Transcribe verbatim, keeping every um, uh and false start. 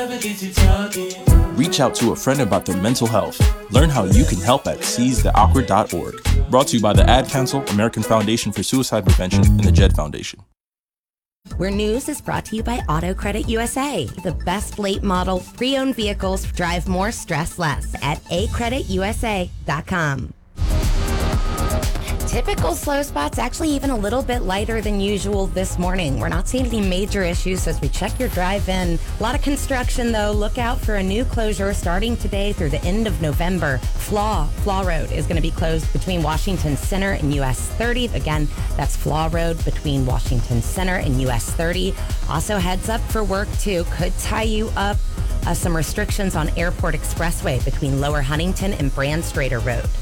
Reach out to a friend about their mental health. Learn how you can help at seize the awkward dot org. Brought to you by the Ad Council, American Foundation for Suicide Prevention, and the Jed Foundation. Where News is brought to you by Auto Credit U S A. The best late model pre-owned vehicles drive more, stress less at a credit u s a dot com. Typical slow spots, actually even a little bit lighter than usual this morning. We're not seeing any major issues as we check your drive-in. A lot of construction, though. Look out for a new closure starting today through the end of November. Flaw, Flaw Road is going to be closed between Washington Center and U S thirty. Again, that's Flaw Road between Washington Center and U S thirty. Also, heads up for work, too. Could tie you up. Uh, some restrictions on Airport Expressway between Lower Huntington and Brand Strader Road.